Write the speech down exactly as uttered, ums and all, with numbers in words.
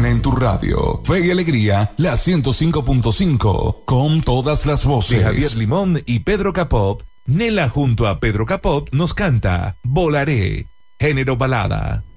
suena en tu radio. Fe y Alegría, la ciento cinco punto cinco, con todas las voces. De Javier Limón y Pedro Capop, Nela junto a Pedro Capop nos canta Volaré, género balada.